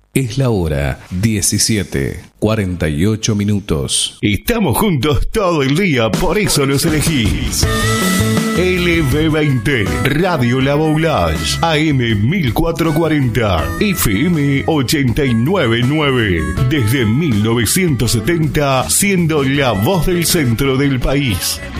Es la hora 17:48. Estamos juntos todo el día, por eso los elegís. LB20, Radio La Boulage, AM 1440, FM 899. Desde 1970, siendo la voz del centro del país.